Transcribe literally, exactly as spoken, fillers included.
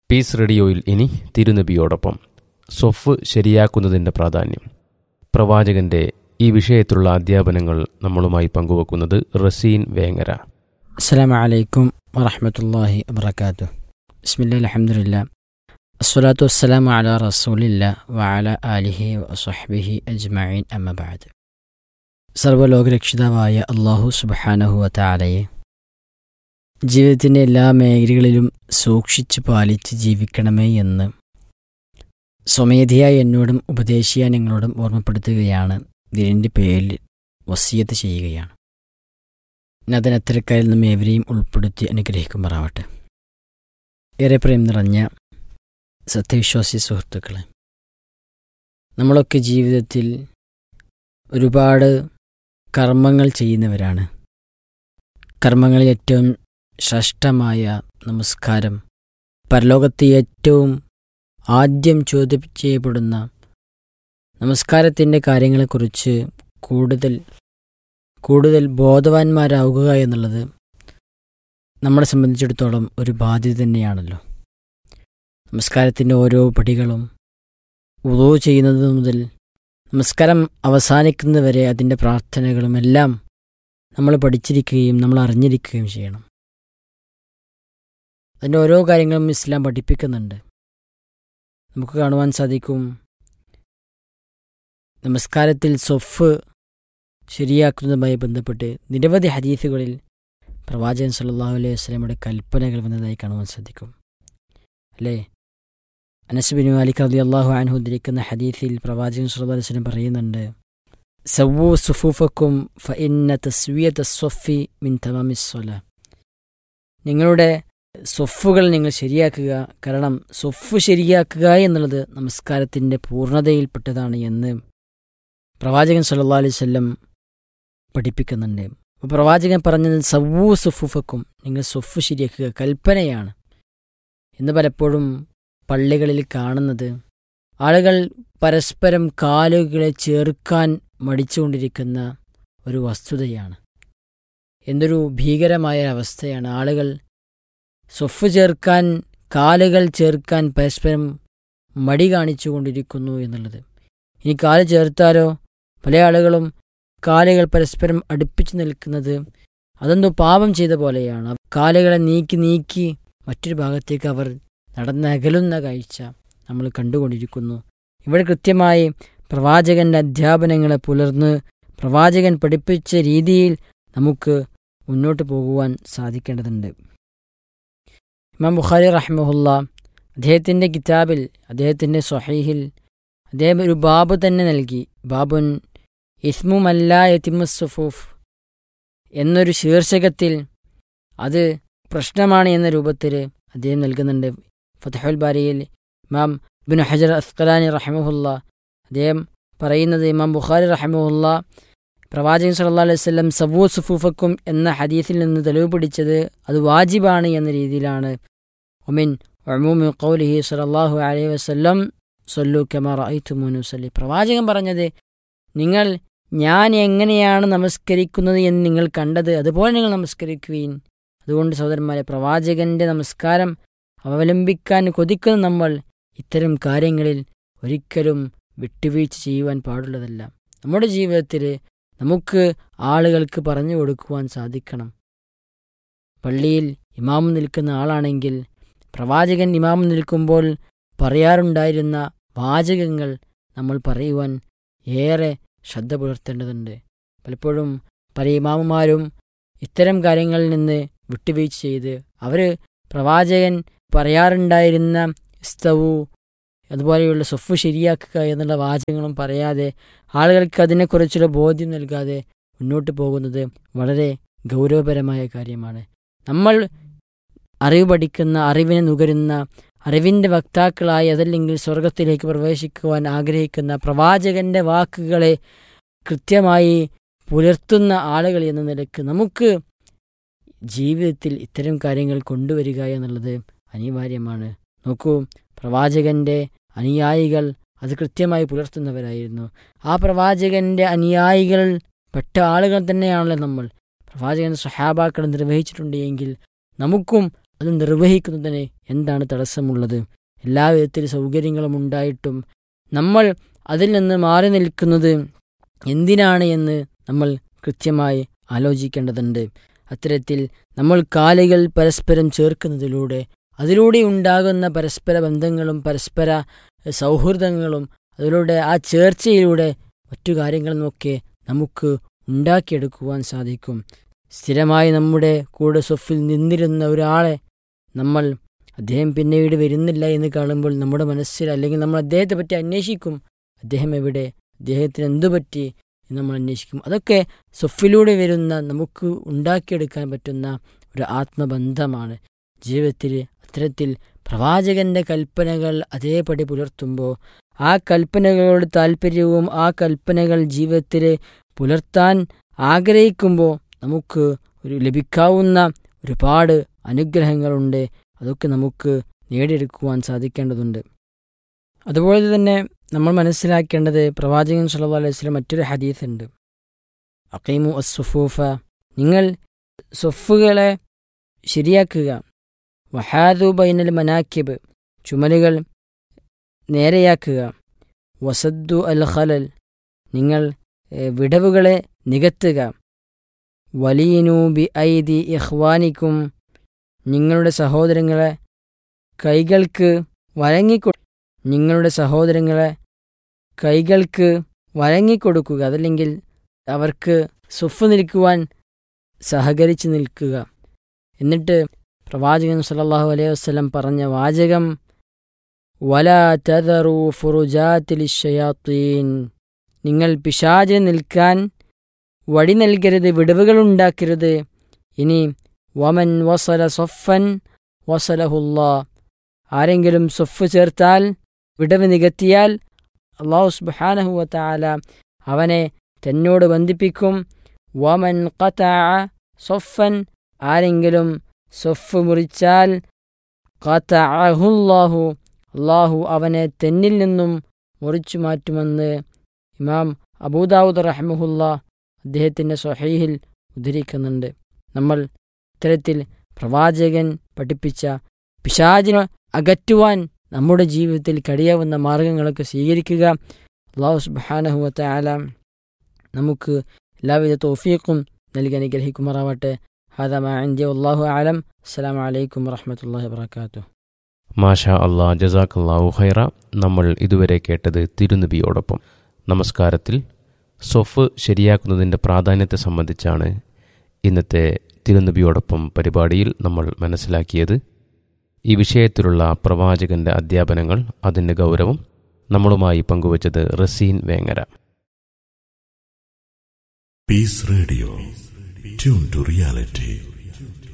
Piece റേഡിയോയിൽ ഇനി തിരുനബിയോടൊപ്പം സ്വഫ് ശരിയാക്കുന്നതിൻ്റെ പ്രാധാന്യം. പ്രവാചകന്റെ ഈ വിഷയത്തിലുള്ള അധ്യാപനങ്ങൾ നമ്മളുമായി പങ്കുവെക്കുന്നത് റസീൻ വേങ്ങര. അസ്സലാമു അലൈക്കും വറഹ്മത്തുള്ളാഹി വബറകാതുഹു. ബിസ്മില്ലാഹിൽ അൽഹംദുലില്ലാഹ് അസ്സലാത്തു വസ്സലാമു അലാ റസൂലില്ലാഹ് വഅലാ ആലിഹി വസഹ്ബിഹി അജ്മഈൻ അമ്മാ ബഅദ്. സർവ്വലോകരക്ഷിതാവായ അല്ലാഹു സുബ്ഹാനഹു വതആലയെ ജീവിതത്തിൻ്റെ എല്ലാ മേഖലകളിലും സൂക്ഷിച്ച് പാലിച്ച് ജീവിക്കണമേ എന്ന് സ്വമേധയായി എന്നോടും ഉപദേശിയാൻ നിങ്ങളോടും ഓർമ്മപ്പെടുത്തുകയാണ്. ഇതിൻ്റെ പേരിൽ വസിയത്ത് ചെയ്യുകയാണ്. അതിനത്തരക്കാരിൽ നിന്നും ഏവരെയും ഉൾപ്പെടുത്തി അനുഗ്രഹിക്കുമാറാവട്ടെ. ഏറെ പ്രേം നിറഞ്ഞ സത്യവിശ്വാസി സുഹൃത്തുക്കളെ, നമ്മളൊക്കെ ജീവിതത്തിൽ ഒരുപാട് കർമ്മങ്ങൾ ചെയ്യുന്നവരാണ്. കർമ്മങ്ങളിൽ ഏറ്റവും ശ്രേഷ്ഠമായ നമസ്കാരം, പരലോകത്തെ ഏറ്റവും ആദ്യം ചോദ്യം ചെയ്യപ്പെടുന്ന നമസ്കാരത്തിൻ്റെ കാര്യങ്ങളെക്കുറിച്ച് കൂടുതൽ കൂടുതൽ ബോധവാന്മാരാവുക എന്നുള്ളത് നമ്മളെ സംബന്ധിച്ചിടത്തോളം ഒരു ബാധ്യത തന്നെയാണല്ലോ. നമസ്കാരത്തിൻ്റെ ഓരോ പടികളും വുളൂ ചെയ്യുന്നത് മുതൽ നമസ്കാരം അവസാനിക്കുന്നതുവരെ അതിൻ്റെ പ്രാർത്ഥനകളും എല്ലാം നമ്മൾ പഠിച്ചിരിക്കുകയും നമ്മൾ അറിഞ്ഞിരിക്കുകയും ചെയ്യണം. അതിൻ്റെ ഓരോ കാര്യങ്ങളും ഇസ്ലാം പഠിപ്പിക്കുന്നുണ്ട്. നമുക്ക് കാണുവാൻ സാധിക്കും, നമസ്കാരത്തിൽ സ്വഫ് ശരിയാക്കുന്നതുമായി ബന്ധപ്പെട്ട് നിരവധി ഹദീസുകളിൽ പ്രവാചകൻ സല്ലല്ലാഹു അലൈഹി വസല്ലമയുടെ കൽപ്പനകൾ വന്നതായി കാണുവാൻ സാധിക്കും, അല്ലേ? അനസ് ബിൻ മാലിക് റളിയല്ലാഹു അൻഹു ഉദ്ധരിക്കുന്ന ഹദീസിൽ പ്രവാചകൻ സല്ലല്ലാഹു അലൈഹി വസല്ലം പറയുന്നുണ്ട്, സവ്വു സുഫൂഫക്കും ഫഇന്ന തസ്വിയത സ്വഫി മിൻ തമാമിസ് സ്വലാ. നിങ്ങളുടെ സ്വഫുകൾ നിങ്ങൾ ശരിയാക്കുക, കാരണം സ്വഫ് ശരിയാക്കുക എന്നുള്ളത് നമസ്കാരത്തിൻ്റെ പൂർണ്ണതയിൽപ്പെട്ടതാണ് എന്ന് പ്രവാചകൻ സല്ലല്ലാഹു അലൈഹി വസല്ലം പഠിപ്പിക്കുന്നുണ്ട്. അപ്പോൾ പ്രവാചകൻ പറഞ്ഞത് സവ്വു സുഫൂഫക്കും, നിങ്ങൾ സ്വഫ് ശരിയാക്കുക, കൽപ്പനയാണ്. ഇന്ന് പലപ്പോഴും പള്ളികളിൽ കാണുന്നത് ആളുകൾ പരസ്പരം കാലുകളെ ചേർക്കാൻ മടിച്ചുകൊണ്ടിരിക്കുന്ന ഒരു വസ്തുതയാണ്. എന്തൊരു ഭീകരമായ അവസ്ഥയാണ്! ആളുകൾ സ്വഫ് ചേർക്കാൻ, കാലുകൾ ചേർക്കാൻ പരസ്പരം മടി കാണിച്ചു കൊണ്ടിരിക്കുന്നു എന്നുള്ളത്. ഇനി കാല് ചേർത്താലോ പല ആളുകളും കാലുകൾ പരസ്പരം അടുപ്പിച്ച് നിൽക്കുന്നത് അതെന്തോ പാപം ചെയ്ത പോലെയാണ്. കാലുകളെ നീക്കി നീക്കി മറ്റൊരു ഭാഗത്തേക്ക് അവർ നടന്നകലുന്ന കാഴ്ച നമ്മൾ കണ്ടുകൊണ്ടിരിക്കുന്നു. ഇവിടെ കൃത്യമായി പ്രവാചകൻ്റെ അധ്യാപനങ്ങളെ പുലർന്ന് പ്രവാചകൻ പഠിപ്പിച്ച രീതിയിൽ നമുക്ക് മുന്നോട്ട് പോകുവാൻ സാധിക്കേണ്ടതുണ്ട്. ഇമാം ബുഖാരി റഹ്മഹുല്ല അദ്ദേഹത്തിൻ്റെ കിതാബിൽ, അദ്ദേഹത്തിൻ്റെ സ്വഹീഹിൽ അദ്ദേഹം ഒരു ബാബ് തന്നെ നൽകി. ബാബുൻ ഇസ്മു മല്ലാ യതിമുസ് സുഫൂഫ് എന്നൊരു ശീർഷകത്തിൽ അത് പ്രശ്നമാണ് എന്ന രൂപത്തിൽ അദ്ദേഹം നൽകുന്നുണ്ട്. ഫത്ഹുൽ ബാരിയിൽ ഇമാം ഇബ്നു ഹജർ അസ്ഖലാനി റഹിമഹുല്ല അദ്ദേഹം പറയുന്നത്, ഇമാം ബുഖാരി റഹിമഹുല്ല പ്രവാചകൻ സല്ലല്ലാഹു അലൈഹി വസല്ലം സവ്വു സുഫൂഫക്കും എന്ന ഹദീസിൽ നിന്ന് തെളിവ് പിടിച്ചത് അത് വാജിബാണ് എന്ന രീതിയിലാണ്. ഒമിൻ ഉമൂമി ഖൗലിഹി സല്ലല്ലാഹു അലൈഹി വസല്ലം സല്ലു കമാ റഅയ്തുമൂനി ഉസല്ലി. പ്രവാചകൻ പറഞ്ഞത്, നിങ്ങൾ ഞാൻ എങ്ങനെയാണ് നമസ്കരിക്കുന്നത് എന്ന് നിങ്ങൾ കണ്ടത് അതുപോലെ നിങ്ങൾ നമസ്കരിക്കുകയും. അതുകൊണ്ട് സഹോദരന്മാരെ, പ്രവാചകന്റെ നമസ്കാരം അവലംബിക്കാൻ കൊതിക്കുന്ന നമ്മൾ ഇത്തരം കാര്യങ്ങളിൽ ഒരിക്കലും വിട്ടുവീഴ്ച ചെയ്യുവാൻ പാടുള്ളതല്ല. നമ്മുടെ ജീവിതത്തിൽ നമുക്ക് ആളുകൾക്ക് പറഞ്ഞു കൊടുക്കുവാൻ സാധിക്കണം. പള്ളിയിൽ ഇമാം നിൽക്കുന്ന ആളാണെങ്കിൽ പ്രവാചകൻ ഇമാം നിൽക്കുമ്പോൾ പറയാറുണ്ടായിരുന്ന വാചകങ്ങൾ നമ്മൾ പറയുവാൻ ഏറെ ശ്രദ്ധ പുലർത്തേണ്ടതുണ്ട്. പലപ്പോഴും പല ഇമാമുമാരും ഇത്തരം കാര്യങ്ങളിൽ നിന്ന് വിട്ടുവീഴ്ച ചെയ്ത് അവർ പ്രവാചകൻ പറയാറുണ്ടായിരുന്ന ഇസ്തവു അതുപോലെയുള്ള സ്വഫ് ശരിയാക്കുക എന്നുള്ള വാചകങ്ങളും പറയാതെ ആളുകൾക്ക് അതിനെക്കുറിച്ചുള്ള ബോധ്യം നൽകാതെ മുന്നോട്ട് പോകുന്നത് വളരെ ഗൗരവപരമായ കാര്യമാണ്. നമ്മൾ അറിവ് പഠിക്കുന്ന, അറിവിനെ നുകരുന്ന, അറിവിൻ്റെ വക്താക്കളായി അതല്ലെങ്കിൽ സ്വർഗത്തിലേക്ക് പ്രവേശിക്കുവാൻ ആഗ്രഹിക്കുന്ന പ്രവാചകന്റെ വാക്കുകളെ കൃത്യമായി പുലർത്തുന്ന ആളുകൾ എന്ന നിലക്ക് നമുക്ക് ജീവിതത്തിൽ ഇത്തരം കാര്യങ്ങൾ കൊണ്ടുവരിക എന്നുള്ളത് അനിവാര്യമാണ്. നോക്കൂ, പ്രവാചകന്റെ അനുയായികൾ അത് കൃത്യമായി പുലർത്തുന്നവരായിരുന്നു. ആ പ്രവാചകന്റെ അനുയായികൾ പെട്ട ആളുകൾ തന്നെയാണല്ലോ നമ്മൾ. പ്രവാചകൻ സ്വഹാബാക്കൾ നിർവഹിച്ചിട്ടുണ്ട് എങ്കിൽ നമുക്കും അത് നിർവഹിക്കുന്നതിന് എന്താണ് തടസ്സമുള്ളത്? എല്ലാ വിധത്തിൽ സൗകര്യങ്ങളും ഉണ്ടായിട്ടും നമ്മൾ അതിൽ നിന്ന് മാറി നിൽക്കുന്നത് എന്തിനാണ് എന്ന് നമ്മൾ കൃത്യമായി ആലോചിക്കേണ്ടതുണ്ട്. അത്തരത്തിൽ നമ്മൾ കാലുകൾ പരസ്പരം ചേർക്കുന്നതിലൂടെ അതിലൂടെ ഉണ്ടാകുന്ന പരസ്പര ബന്ധങ്ങളും പരസ്പര സൗഹൃദങ്ങളും അതിലൂടെ ആ ചേർച്ചയിലൂടെ മറ്റു കാര്യങ്ങളുമൊക്കെ നമുക്ക് ഉണ്ടാക്കിയെടുക്കുവാൻ സാധിക്കും. സ്ഥിരമായി നമ്മുടെ കൂടെ സ്വഫിൽ നിന്നിരുന്ന ഒരാളെ നമ്മൾ അദ്ദേഹം പിന്നീട് വരുന്നില്ല എന്ന് കാണുമ്പോൾ നമ്മുടെ മനസ്സിൽ, അല്ലെങ്കിൽ നമ്മൾ അദ്ദേഹത്തെ പറ്റി അന്വേഷിക്കും, അദ്ദേഹം എവിടെ, അദ്ദേഹത്തിന് എന്തു പറ്റി എന്ന് നമ്മൾ അന്വേഷിക്കും. അതൊക്കെ സ്വഫിലൂടെ വരുന്ന നമുക്ക് ഉണ്ടാക്കിയെടുക്കാൻ പറ്റുന്ന ഒരു ആത്മബന്ധമാണ്. ജീവിതത്തിൽ അത്തരത്തിൽ പ്രവാചകന്റെ കൽപ്പനകൾ അതേപടി പുലർത്തുമ്പോൾ ആ കൽപ്പനകളോട് താല്പര്യവും ആ കൽപ്പനകൾ ജീവിതത്തിൽ പുലർത്താൻ ആഗ്രഹിക്കുമ്പോൾ നമുക്ക് ഒരു ലഭിക്കാവുന്ന ഒരുപാട് അനുഗ്രഹങ്ങളുണ്ട്. അതൊക്കെ നമുക്ക് നേടിയെടുക്കുവാൻ സാധിക്കേണ്ടതുണ്ട്. അതുപോലെ തന്നെ നമ്മൾ മനസ്സിലാക്കേണ്ടത്, പ്രവാചകൻ സല്ലല്ലാഹു അലൈഹി വസല്ലം മറ്റൊരു ഹദീസ് ഉണ്ട്, അഖീമു അസ്സുഫൂഫ, നിങ്ങൾ സ്വഫുകളെ ശരിയാക്കുക, വഹാദു ബൈനൽ മനാക്കിബ്, ചുമലുകൾ നേരെയാക്കുക, വസദ്ദു അൽ ഖലൽ, നിങ്ങൾ വിടവുകളെ നികത്തുക, വലീനു ബി ഐദി ഇഖ്വാനിക്കും, നിങ്ങളുടെ സഹോദരങ്ങളെ കൈകൾക്ക് വഴങ്ങിക്കൊ നിങ്ങളുടെ സഹോദരങ്ങളെ കൈകൾക്ക് വഴങ്ങിക്കൊടുക്കുക, അതല്ലെങ്കിൽ അവർക്ക് സുഫ് നിൽക്കുവാൻ സഹകരിച്ച് നിൽക്കുക. എന്നിട്ട് പ്രവാചകൻ സല്ലല്ലാഹു അലൈഹി വസല്ലം പറഞ്ഞ വാചകം, വലാ തദറു ഫുറുജാത്തിൽ ശയാത്തീൻ, നിങ്ങൾ പിശാചിന് നിൽക്കാൻ വഴി നൽകരുത്, വിടവുകൾ ഉണ്ടാക്കരുത്. ഇനി വമൻ വസല സൊഫൻ വസലഹുല്ലാ, ആരെങ്കിലും സൊഫ് ചേർത്താൽ, വിടവ് നികത്തിയാൽ, അല്ലാഹു സുബ്ഹാനഹു വ തആല അവനെ തന്നോട് ബന്ധിപ്പിക്കും. വമൻ ഖതഅ സൊഫൻ, ആരെങ്കിലും സൊഫ് മുറിച്ചാൽ, ഖതഅഹുല്ലാഹു, അല്ലാഹു അവനെ തെന്നിൽ നിന്നും മുറിച്ചു മാറ്റുമെന്ന് ഇമാം അബൂദാവൂദ് റഹ്മഹുല്ലാ അദ്ദേഹത്തിൻ്റെ സ്വഹീഹിൽ ഉദ്ധരിക്കുന്നുണ്ട്. നമ്മൾ ഇത്തരത്തിൽ പ്രവാചകൻ പഠിപ്പിച്ച പിശാചിനെ അകറ്റുവാൻ നമ്മുടെ ജീവിതത്തിൽ കഴിയാവുന്ന മാർഗങ്ങളൊക്കെ സ്വീകരിക്കുക. അല്ലാഹു സുബ്ഹാനഹു വ തആല നമുക്ക് എല്ലാവിധ തൗഫീഖും നൽകി അനുഗ്രഹിക്കുമാറാവട്ടെ. ഹാദാ മാ ഇൻദി വല്ലാഹു അഅലം. അസ്സലാമു അലൈക്കും വറഹ്മത്തുള്ളാഹി വബറകാതുഹു. മാഷാ അല്ലാ, ജസാക്കല്ലാഹു ഖൈറ. നമ്മൾ ഇതുവരെ കേട്ടത് തിരുനബിയോടൊപ്പം. നമസ്കാരത്തിൽ സ്വഫ് ശരിയാക്കുന്നതിൻ്റെ പ്രാധാന്യത്തെ സംബന്ധിച്ചാണ് ഇന്നത്തെ തിരുനബിയോടൊപ്പം പരിപാടിയിൽ നമ്മൾ മനസ്സിലാക്കിയത്. ഈ വിഷയത്തിലുള്ള പ്രവാചകന്റെ അധ്യാപനങ്ങൾ, അതിൻ്റെ ഗൗരവം നമ്മളുമായി പങ്കുവച്ചത് Razeen Vengara. Piece radio, tune to reality.